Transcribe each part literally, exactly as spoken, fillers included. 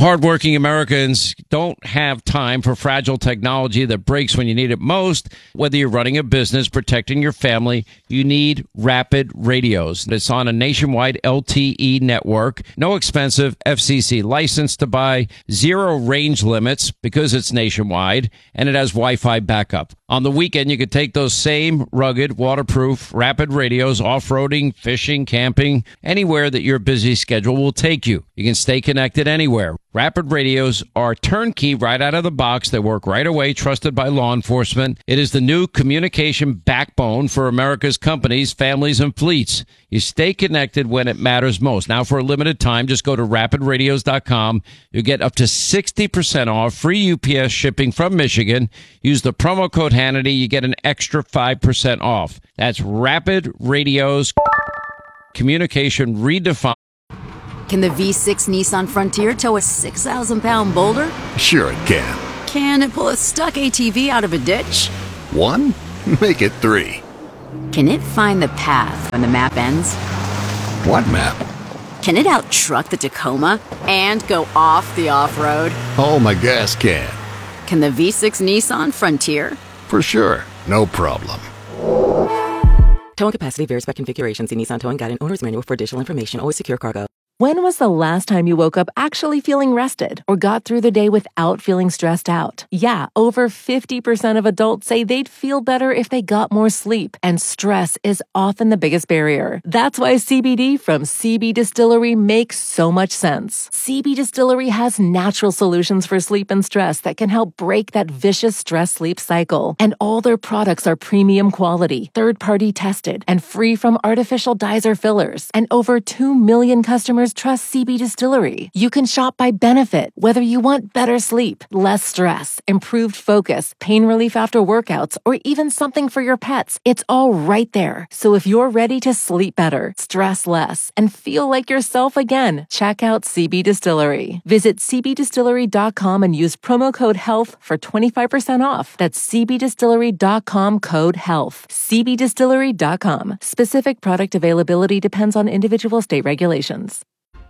Hardworking Americans don't have time for fragile technology that breaks when you need it most. Whether you're running a business, protecting your family, you need Rapid Radios. It's on a nationwide L T E network. No expensive F C C license to buy, zero range limits because it's nationwide, and it has Wi-Fi backup. On the weekend, you could take those same rugged, waterproof, Rapid Radios off-roading, fishing, camping, anywhere that your busy schedule will take you. You can stay connected anywhere. Rapid Radios are turnkey right out of the box. They work right away, trusted by law enforcement. It is the new communication backbone for America's companies, families, and fleets. You stay connected when it matters most. Now, for a limited time, just go to rapid radios dot com. You'll get up to sixty percent off, free U P S shipping from Michigan. Use the promo code Hannity. You get an extra five percent off. That's Rapid Radios. Communication redefined. Can the V six Nissan Frontier tow a six thousand pound boulder? Sure it can. Can it pull a stuck A T V out of a ditch? One? Make it three. Can it find the path when the map ends? What map? Can it out-truck the Tacoma and go off the off-road? Oh, my gas can. Can the V six Nissan Frontier? For sure. No problem. Towing capacity varies by configuration. See Nissan Towing Guide and Owner's Manual for additional information. Always secure cargo. When was the last time you woke up actually feeling rested or got through the day without feeling stressed out? Yeah, over fifty percent of adults say they'd feel better if they got more sleep, and stress is often the biggest barrier. That's why C B D from C B Distillery makes so much sense. C B Distillery has natural solutions for sleep and stress that can help break that vicious stress-sleep cycle. And all their products are premium quality, third-party tested, and free from artificial dyes or fillers. And over two million customers trust C B Distillery. You can shop by benefit, whether you want better sleep, less stress, improved focus, pain relief after workouts, or even something for your pets. It's all right there. So if you're ready to sleep better, stress less, and feel like yourself again, check out C B Distillery. Visit c b distillery dot com and use promo code HEALTH for twenty-five percent off. That's c b distillery dot com code HEALTH. c b distillery dot com. Specific product availability depends on individual state regulations.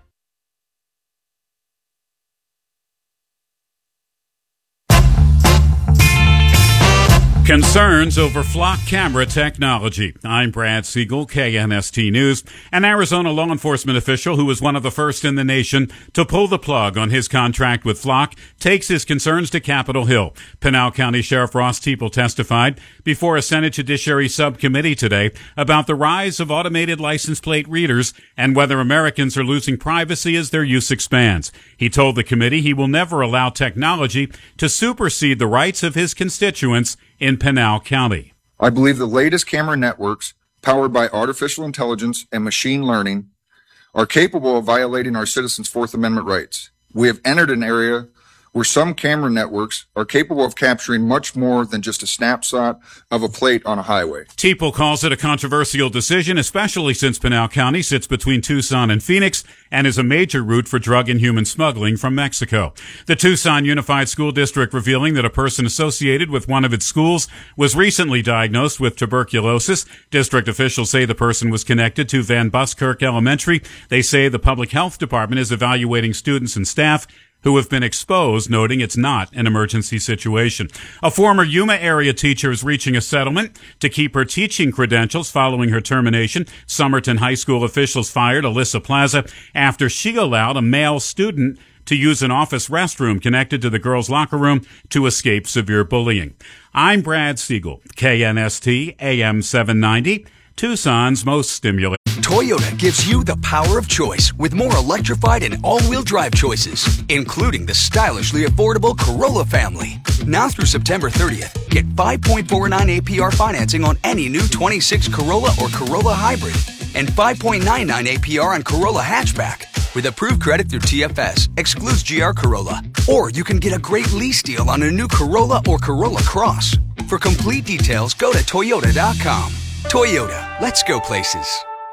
Concerns over flock camera technology. I'm Brad Siegel, K N S T News. An Arizona law enforcement official who was one of the first in the nation to pull the plug on his contract with Flock takes his concerns to Capitol Hill. Pinal County Sheriff Ross Teeple testified before a Senate Judiciary Subcommittee today about the rise of automated license plate readers and whether Americans are losing privacy as their use expands. He told the committee he will never allow technology to supersede the rights of his constituents in Pinal County. I believe the latest camera networks, powered by artificial intelligence and machine learning, are capable of violating our citizens' Fourth Amendment rights. We have entered an area where some camera networks are capable of capturing much more than just a snapshot of a plate on a highway. Teeple calls it a controversial decision, especially since Pinal County sits between Tucson and Phoenix and is a major route for drug and human smuggling from Mexico. The Tucson Unified School District revealing that a person associated with one of its schools was recently diagnosed with tuberculosis. District officials say the person was connected to Van Buskirk Elementary. They say the public health department is evaluating students and staff who have been exposed, noting it's not an emergency situation. A former Yuma area teacher is reaching a settlement to keep her teaching credentials following her termination. Somerton High School officials fired Alyssa Plaza after she allowed a male student to use an office restroom connected to the girls' locker room to escape severe bullying. I'm Brad Siegel, K N S T A M seven ninety, Tucson's most stimulating. Toyota gives you the power of choice with more electrified and all-wheel drive choices, including the stylishly affordable Corolla family. Now through September thirtieth, get five point four nine A P R financing on any new twenty-six Corolla or Corolla Hybrid and five point nine nine A P R on Corolla Hatchback. With approved credit through T F S, excludes G R Corolla. Or you can get a great lease deal on a new Corolla or Corolla Cross. For complete details, go to toyota dot com. Toyota, let's go places.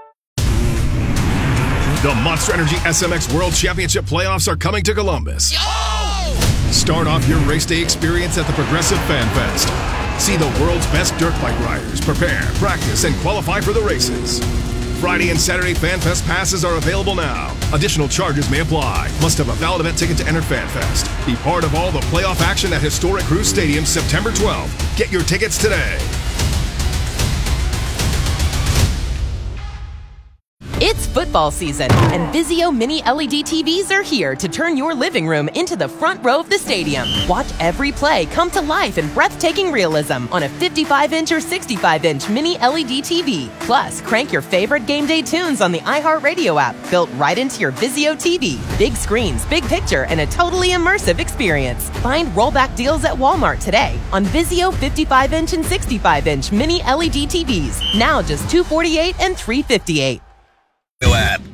The Monster Energy S M X World Championship playoffs are coming to Columbus. Yo! Start off your race day experience at the Progressive Fan Fest. See the world's best dirt bike riders prepare, practice, and qualify for the races. Friday and Saturday FanFest passes are available now. Additional charges may apply. Must have a valid event ticket to enter FanFest. Be part of all the playoff action at historic Crew Stadium September twelfth. Get your tickets today. It's football season, and Vizio Mini L E D T Vs are here to turn your living room into the front row of the stadium. Watch every play come to life in breathtaking realism on a fifty-five inch or sixty-five inch Mini L E D T V. Plus, crank your favorite game day tunes on the iHeartRadio app, built right into your Vizio T V. Big screens, big picture, and a totally immersive experience. Find rollback deals at Walmart today on Vizio fifty-five inch and sixty-five inch Mini L E D T Vs. Now just two hundred forty-eight dollars and three hundred fifty-eight dollars. App.